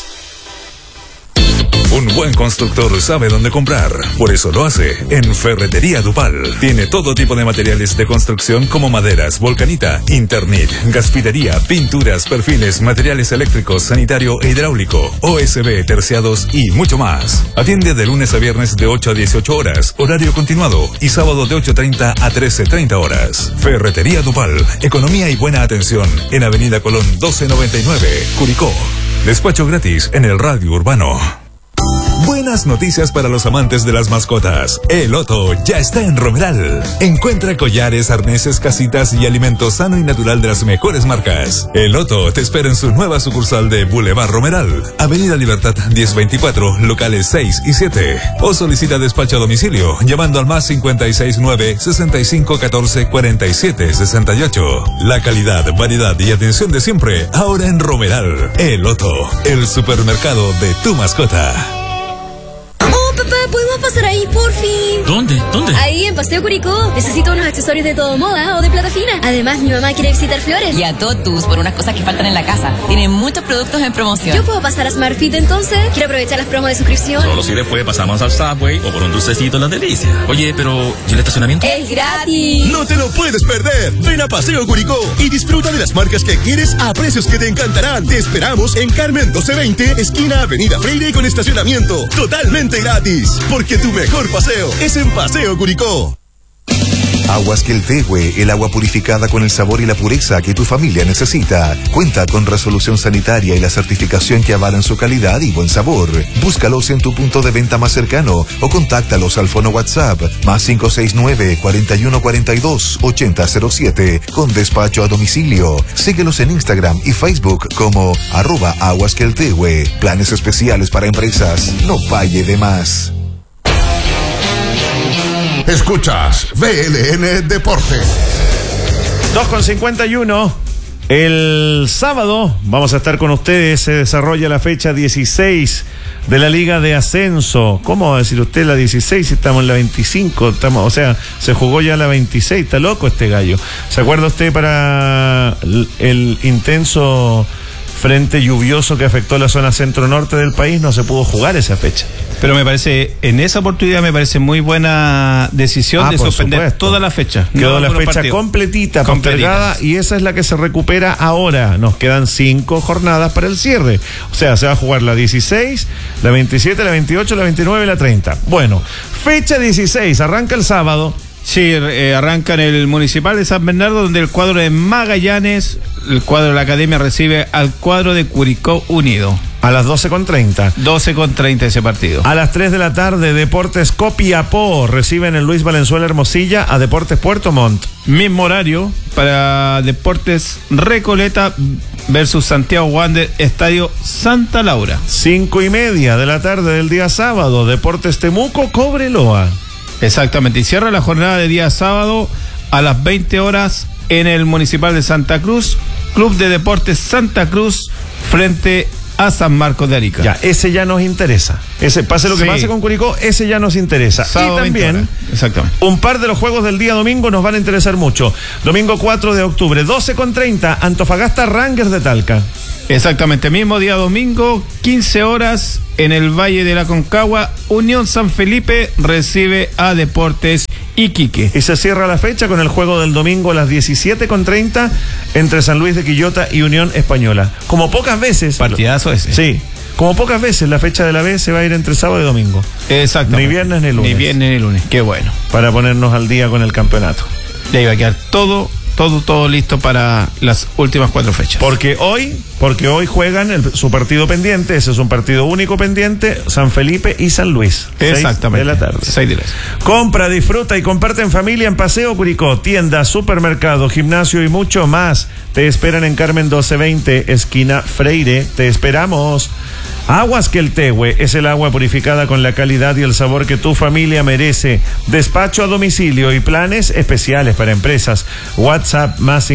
Un buen constructor sabe dónde comprar, por eso lo hace en Ferretería Dupal. Tiene todo tipo de materiales de construcción como maderas, volcanita, Internet, gaspidería, pinturas, perfiles, materiales eléctricos, sanitario e hidráulico, OSB, terciados y mucho más. Atiende de lunes a viernes de 8 a 18 horas, horario continuado, y sábado de 8:30 a 13:30 horas. Ferretería Dupal, economía y buena atención en Avenida Colón 1299, Curicó. Despacho gratis en el radio urbano. Buenas noticias para los amantes de las mascotas. El Otto ya está en Romeral. Encuentra collares, arneses, casitas y alimento sano y natural de las mejores marcas. El Otto te espera en su nueva sucursal de Boulevard Romeral, Avenida Libertad 1024, locales 6 y 7. O solicita despacho a domicilio llamando al más 569 65 14 47 68. La calidad, variedad y atención de siempre, ahora en Romeral. El Otto, el supermercado de tu mascota. Papá, ¿podemos pasar ahí, por fin? ¿Dónde? Ahí, en Paseo Curicó. Necesito unos accesorios de todo moda o de plata fina. Además, mi mamá quiere visitar Flores. Y a Totus por unas cosas que faltan en la casa. Tienen muchos productos en promoción. ¿Yo puedo pasar a Smart Fit entonces? Quiero aprovechar las promos de suscripción. Solo si después pasamos al Subway o por un dulcecito en las delicias. Oye, pero ¿y el estacionamiento? ¡Es gratis! ¡No te lo puedes perder! Ven a Paseo Curicó y disfruta de las marcas que quieres a precios que te encantarán. Te esperamos en Carmen 1220, esquina Avenida Freire, con estacionamiento totalmente gratis. Porque tu mejor paseo es en Paseo Curicó. Aguas Queltehue, el agua purificada con el sabor y la pureza que tu familia necesita. Cuenta con resolución sanitaria y la certificación que avalan su calidad y buen sabor. Búscalos en tu punto de venta más cercano o contáctalos al fono WhatsApp más 569-4142-8007 con despacho a domicilio. Síguelos en Instagram y Facebook como @aguasqueltehue. Planes especiales para empresas. No pague de más. Escuchas BLN Deportes. 2:51. El sábado vamos a estar con ustedes. Se desarrolla la fecha 16 de la Liga de Ascenso. ¿Cómo va a decir usted la 16 si estamos en la 25? O sea, se jugó ya la 26. Está loco este gallo. ¿Se acuerda usted para el intenso frente lluvioso que afectó la zona centro-norte del país? No se pudo jugar esa fecha. Pero me parece, en esa oportunidad me parece muy buena decisión de suspender toda la fecha. Quedó la fecha completita, postergada, y esa es la que se recupera ahora. Nos quedan 5 jornadas para el cierre. O sea, se va a jugar la 16, la 27, la 28, la 29 y la 30. Bueno, fecha 16, arranca el sábado. Sí, arranca en el Municipal de San Bernardo, donde el cuadro de Magallanes, el cuadro de la Academia, recibe al cuadro de Curicó Unido. A las 12:30. 12:30 ese partido. A las 3 de la tarde, Deportes Copiapó reciben en Luis Valenzuela Hermosilla a Deportes Puerto Montt. Mismo horario para Deportes Recoleta versus Santiago Wander, Estadio Santa Laura. 5:30 de la tarde del día sábado, Deportes Temuco Cobreloa. Exactamente, y cierra la jornada de día sábado a las 20 horas en el Municipal de Santa Cruz, Club de Deportes Santa Cruz frente a San Marcos de Arica. Ya, ese ya nos interesa. Ese, pase lo que pase con Curicó, ese ya nos interesa. Sábado, y también, un par de los juegos del día domingo nos van a interesar mucho. Domingo 4 de octubre, 12:30, Antofagasta Rangers de Talca. Exactamente, mismo día domingo, 15 horas, en el Valle de la Aconcagua, Unión San Felipe recibe a Deportes Iquique. Y se cierra la fecha con el juego del domingo a las 17:30 entre San Luis de Quillota y Unión Española. Como pocas veces. Partidazo ese. Sí. Como pocas veces la fecha de la B se va a ir entre sábado y domingo. Exactamente. Ni viernes ni lunes. Ni viernes ni lunes. Qué bueno. Para ponernos al día con el campeonato. Ya iba a quedar todo listo para las últimas 4 fechas. Porque hoy juegan su partido pendiente, ese es un partido único pendiente, San Felipe y San Luis. Exactamente. 6 de la tarde. 6 de la tarde. Compra, disfruta y comparte en familia en Paseo Curicó. Tienda, supermercado, gimnasio y mucho más. Te esperan en Carmen 1220, esquina Freire. Te esperamos. Aguas Queltehue es el agua purificada con la calidad y el sabor que tu familia merece. Despacho a domicilio y planes especiales para empresas. WhatsApp más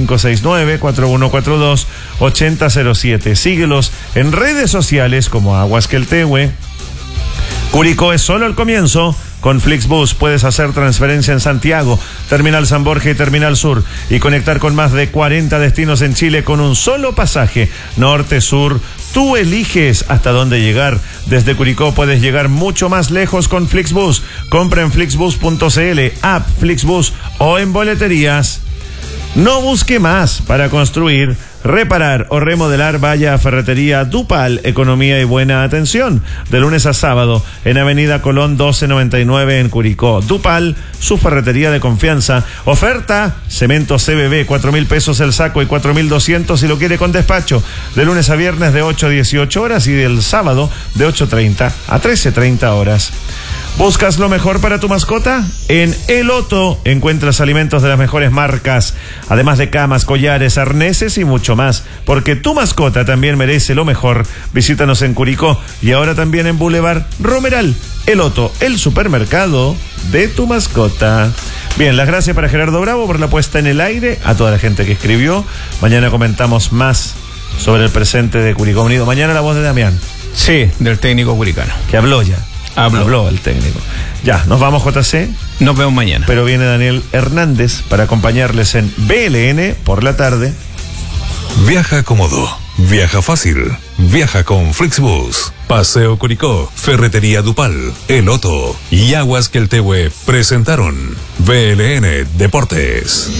569-4142-8007. Síguelos en redes sociales como Aguas Queltehue. Curicó es solo el comienzo. Con Flixbus puedes hacer transferencia en Santiago, Terminal San Borja y Terminal Sur y conectar con más de 40 destinos en Chile con un solo pasaje. Norte, sur, tú eliges hasta dónde llegar. Desde Curicó puedes llegar mucho más lejos con Flixbus. Compra en flixbus.cl, app Flixbus o en boleterías. No busque más para construir, reparar o remodelar. Vaya a Ferretería Dupal, economía y buena atención. De lunes a sábado en Avenida Colón 1299 en Curicó. Dupal, su ferretería de confianza. Oferta, cemento CBB, 4.000 pesos el saco y 4.200 si lo quiere con despacho. De lunes a viernes de 8 a 18 horas y del sábado de 8:30 a 13:30 horas. ¿Buscas lo mejor para tu mascota? En El Otto encuentras alimentos de las mejores marcas, además de camas, collares, arneses y mucho más, porque tu mascota también merece lo mejor. Visítanos en Curicó y ahora también en Boulevard Romeral. El Otto, el supermercado de tu mascota. Bien, las gracias para Gerardo Bravo por la puesta en el aire, a toda la gente que escribió. Mañana comentamos más sobre el presente de Curicó Unido. Mañana la voz de Damián. Sí, del técnico curicano. Que habló ya. Habló el técnico. Ya, nos vamos, JC. Nos vemos mañana. Pero viene Daniel Hernández para acompañarles en BLN por la tarde. Viaja cómodo, viaja fácil, viaja con Flixbus. Paseo Curicó, Ferretería Dupal, El Otto y Aguas Queltehue presentaron BLN Deportes.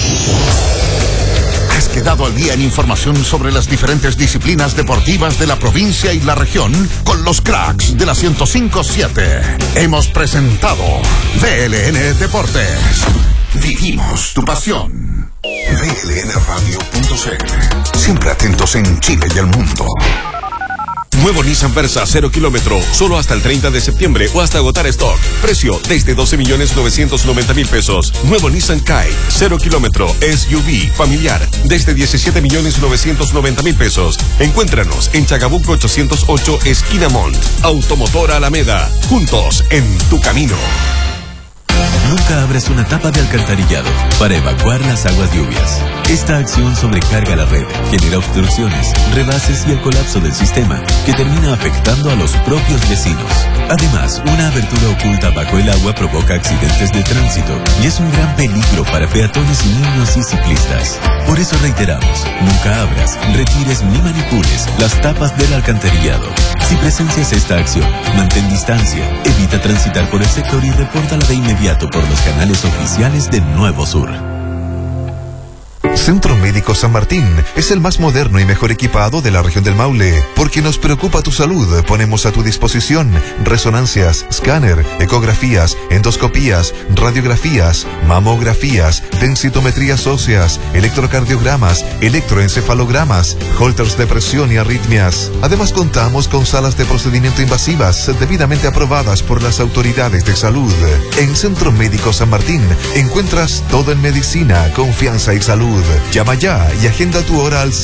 Has quedado al día en información sobre las diferentes disciplinas deportivas de la provincia y la región con los cracks de la 105.7. Hemos presentado BLN Deportes. Vivimos tu pasión. BLNradio.cl. Siempre atentos en Chile y el mundo. Nuevo Nissan Versa 0 kilómetro, solo hasta el 30 de septiembre o hasta agotar stock. Precio desde 12.990.000 pesos. Nuevo Nissan Kite 0 kilómetro, SUV familiar desde 17.990.000 pesos. Encuéntranos en Chacabuco 808 esquina Mont. Automotor Alameda, juntos en tu camino. Nunca abras una tapa de alcantarillado para evacuar las aguas lluvias. Esta acción sobrecarga la red, genera obstrucciones, rebases y el colapso del sistema, que termina afectando a los propios vecinos. Además, una abertura oculta bajo el agua provoca accidentes de tránsito y es un gran peligro para peatones, niños y ciclistas. Por eso reiteramos, nunca abras, retires ni manipules las tapas del alcantarillado. Si presencias esta acción, mantén distancia, evita transitar por el sector y repórtala de inmediato por los canales oficiales de Nuevo Sur. Centro Médico San Martín es el más moderno y mejor equipado de la región del Maule. Porque nos preocupa tu salud, ponemos a tu disposición resonancias, escáner, ecografías, endoscopías, radiografías, mamografías, densitometrías óseas, electrocardiogramas, electroencefalogramas, holters de presión y arritmias. Además contamos con salas de procedimiento invasivas debidamente aprobadas por las autoridades de salud. En Centro Médico San Martín encuentras todo en medicina, confianza y salud. Llama ya y agenda tu hora al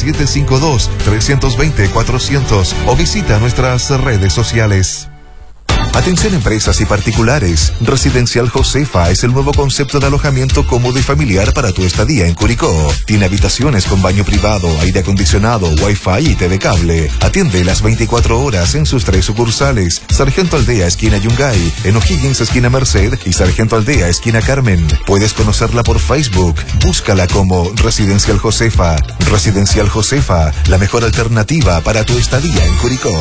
752-320-400 o visita nuestras redes sociales. Atención empresas y particulares. Residencial Josefa es el nuevo concepto de alojamiento cómodo y familiar para tu estadía en Curicó. Tiene habitaciones con baño privado, aire acondicionado, wifi y TV cable. Atiende las 24 horas en sus 3 sucursales: Sargento Aldea, esquina Yungay, en O'Higgins, esquina Merced, y Sargento Aldea, esquina Carmen. Puedes conocerla por Facebook. Búscala como Residencial Josefa. Residencial Josefa, la mejor alternativa para tu estadía en Curicó.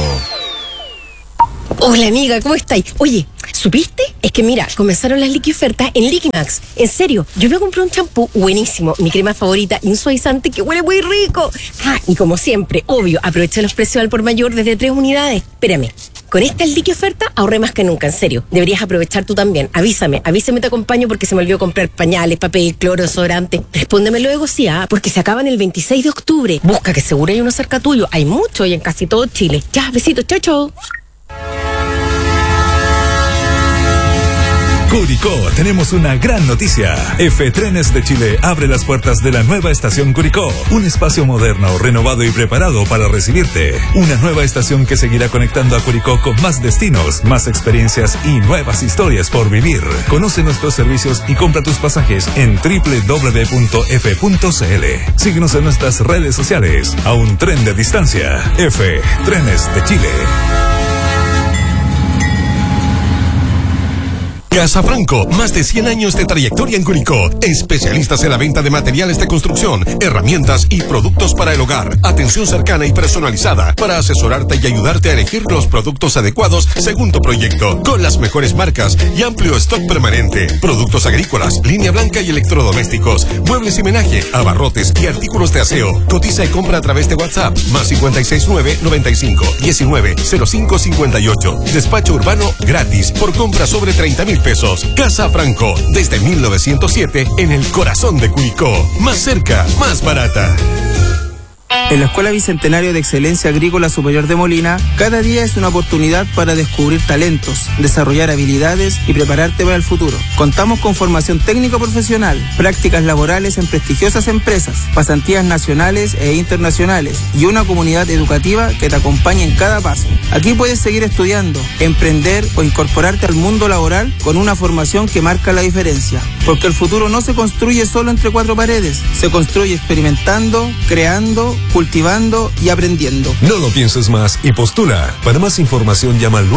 Hola amiga, ¿cómo estáis? Oye, ¿supiste? Es que mira, comenzaron las liquiofertas en Liquimax. En serio, yo me compré un champú buenísimo, mi crema favorita y un suavizante que huele muy rico. Y como siempre, obvio, aproveché los precios al por mayor desde 3 unidades. Espérame, con esta liquioferta ahorré más que nunca, en serio. Deberías aprovechar tú también. Avísame, te acompaño porque se me olvidó comprar pañales, papel, cloro, desodorante. Respóndeme luego sí, porque se acaban el 26 de octubre. Busca que seguro hay uno cerca tuyo. Hay mucho y en casi todo Chile. Ya, besitos, chau, chau. Curicó, tenemos una gran noticia. F-Trenes de Chile abre las puertas de la nueva estación Curicó, un espacio moderno, renovado y preparado para recibirte. Una nueva estación que seguirá conectando a Curicó con más destinos, más experiencias y nuevas historias por vivir. Conoce nuestros servicios y compra tus pasajes en www.f.cl. Síguenos en nuestras redes sociales. A un tren de distancia. F-Trenes de Chile. Casa Franco, más de 100 años de trayectoria en Curicó. Especialistas en la venta de materiales de construcción, herramientas y productos para el hogar. Atención cercana y personalizada para asesorarte y ayudarte a elegir los productos adecuados según tu proyecto. Con las mejores marcas y amplio stock permanente. Productos agrícolas, línea blanca y electrodomésticos, muebles y menaje, abarrotes y artículos de aseo. Cotiza y compra a través de WhatsApp. Más 569-95-19-0558. Despacho urbano gratis por compra sobre 30,000 pesos. Casa Franco, desde 1907 en el corazón de Curicó. Más cerca, más barata. En la Escuela Bicentenario de Excelencia Agrícola Superior de Molina, cada día es una oportunidad para descubrir talentos, desarrollar habilidades y prepararte para el futuro. Contamos con formación técnico profesional, prácticas laborales en prestigiosas empresas, pasantías nacionales e internacionales y una comunidad educativa que te acompaña en cada paso. Aquí puedes seguir estudiando, emprender o incorporarte al mundo laboral con una formación que marca la diferencia. Porque el futuro no se construye solo entre 4 paredes, se construye experimentando, creando, cultivando y aprendiendo. No lo pienses más y postula. Para más información llama al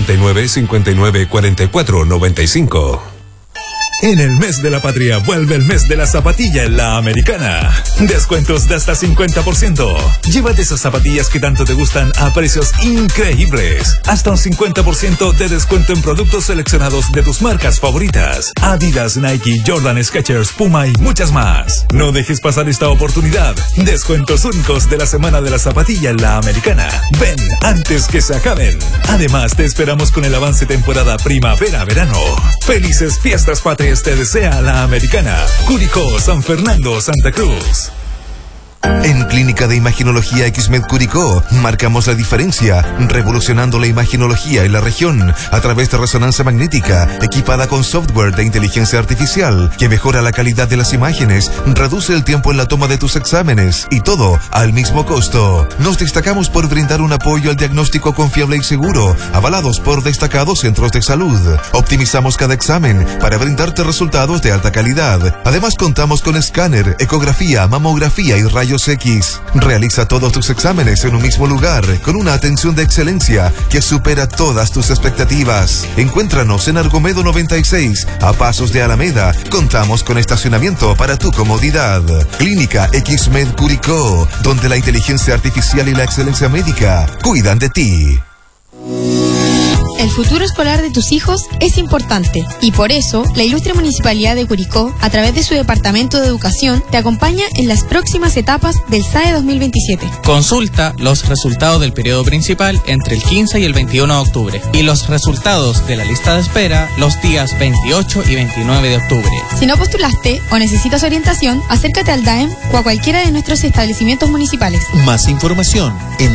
979-5944-95. En el mes de la patria vuelve el mes de la zapatilla en La Americana. Descuentos de hasta 50%. Llévate esas zapatillas que tanto te gustan a precios increíbles. Hasta un 50% de descuento en productos seleccionados de tus marcas favoritas. Adidas, Nike, Jordan, Skechers, Puma y muchas más. No dejes pasar esta oportunidad. Descuentos únicos de la semana de la zapatilla en La Americana. Ven antes que se acaben. Además te esperamos con el avance temporada primavera-verano. Felices fiestas patrias te desea La Americana. Curicó, San Fernando, Santa Cruz. En Clínica de Imaginología XMED Curicó marcamos la diferencia, revolucionando la imaginología en la región a través de resonancia magnética equipada con software de inteligencia artificial que mejora la calidad de las imágenes, reduce el tiempo en la toma de tus exámenes y todo al mismo costo. Nos destacamos por brindar un apoyo al diagnóstico confiable y seguro, avalados por destacados centros de salud. Optimizamos cada examen para brindarte resultados de alta calidad. Además contamos con escáner, ecografía, mamografía y rayos X. Realiza todos tus exámenes en un mismo lugar con una atención de excelencia que supera todas tus expectativas. Encuéntranos en Argomedo 96, a pasos de Alameda. Contamos con estacionamiento para tu comodidad. Clínica XMED Curicó, donde la inteligencia artificial y la excelencia médica cuidan de ti. El futuro escolar de tus hijos es importante y por eso la ilustre Municipalidad de Curicó, a través de su Departamento de Educación, te acompaña en las próximas etapas del SAE 2027. Consulta los resultados del periodo principal entre el 15 y el 21 de octubre y los resultados de la lista de espera los días 28 y 29 de octubre. Si no postulaste o necesitas orientación, acércate al DAEM o a cualquiera de nuestros establecimientos municipales. Más información en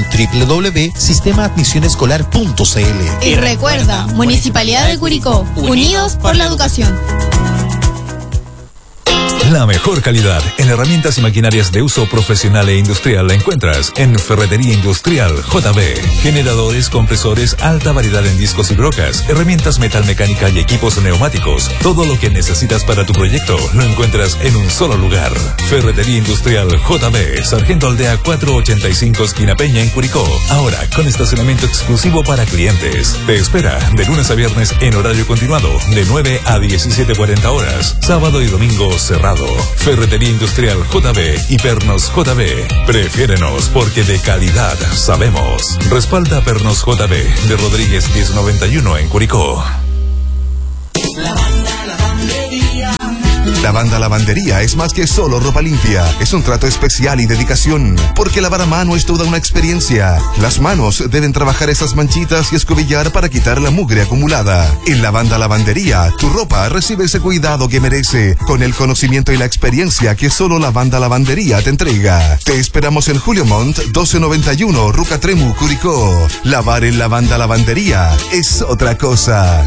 www.sistemaadmisionescolar.cl. Y recuerda, Municipalidad de Curicó, unidos por la educación. La mejor calidad en herramientas y maquinarias de uso profesional e industrial la encuentras en Ferretería Industrial JB. Generadores, compresores, alta variedad en discos y brocas, herramientas metalmecánica y equipos neumáticos. Todo lo que necesitas para tu proyecto lo encuentras en un solo lugar. Ferretería Industrial JB, Sargento Aldea 485 esquina Peña en Curicó. Ahora con estacionamiento exclusivo para clientes. Te espera de lunes a viernes en horario continuado de 9 a 17:40 horas. Sábado y domingo cerrado. Ferretería Industrial JB y Pernos JB. Prefiérenos porque de calidad sabemos. Respalda Pernos JB de Rodríguez 1091 en Curicó. Lavanda Lavandería es más que solo ropa limpia. Es un trato especial y dedicación, porque lavar a mano es toda una experiencia. Las manos deben trabajar esas manchitas y escobillar para quitar la mugre acumulada. En Lavanda Lavandería, tu ropa recibe ese cuidado que merece, con el conocimiento y la experiencia que solo Lavanda Lavandería te entrega. Te esperamos en Julio Montt 1291, Rucatremu, Curicó. Lavar en Lavanda Lavandería es otra cosa.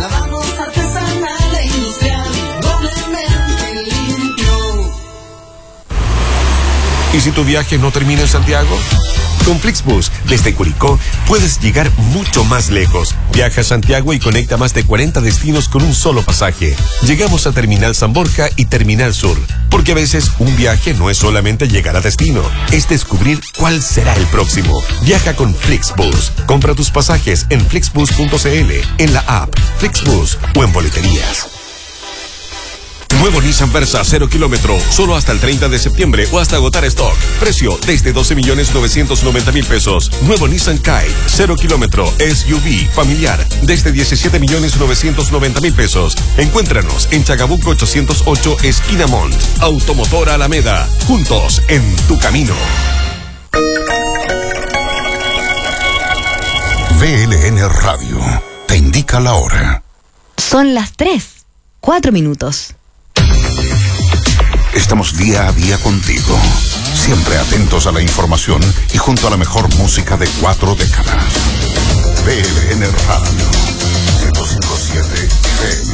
¿Y si tu viaje no termina en Santiago? Con Flixbus, desde Curicó, puedes llegar mucho más lejos. Viaja a Santiago y conecta más de 40 destinos con un solo pasaje. Llegamos a Terminal San Borja y Terminal Sur, porque a veces un viaje no es solamente llegar a destino, es descubrir cuál será el próximo. Viaja con Flixbus. Compra tus pasajes en flixbus.cl, en la app Flixbus o en boleterías. Nuevo Nissan Versa 0 kilómetro, solo hasta el 30 de septiembre o hasta agotar stock. Precio desde 12.990.000 pesos. Nuevo Nissan Kite 0 kilómetro, SUV, familiar, desde 17.990.000 pesos. Encuéntranos en Chagabuco 808, esquina Montt. Automotora Alameda, juntos en tu camino. VLN Radio te indica la hora. Son las 3:04. Estamos día a día contigo, siempre atentos a la información y junto a la mejor música de 4 décadas. VLN Radio 105.7 FM.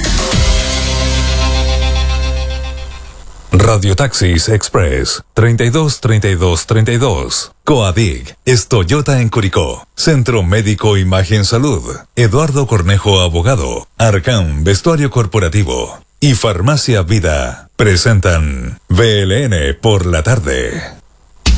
Radio Taxis Express 323232. Coadig es Toyota en Curicó. Centro Médico Imagen Salud. Eduardo Cornejo Abogado. Arcán Vestuario Corporativo. Y Farmacia Vida presentan VLN por la tarde.